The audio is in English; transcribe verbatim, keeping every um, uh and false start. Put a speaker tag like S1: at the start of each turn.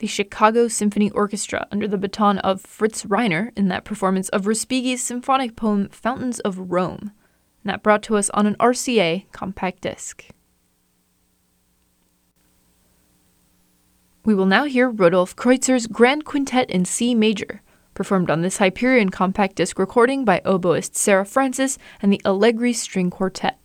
S1: the Chicago Symphony Orchestra under the baton of Fritz Reiner in that performance of Respighi's symphonic poem Fountains of Rome, and that brought to us on an R C A compact disc. We will now hear Rudolf Kreuzer's Grand Quintet in C major, performed on this Hyperion compact disc recording by oboist Sarah Francis and the Allegri String Quartet.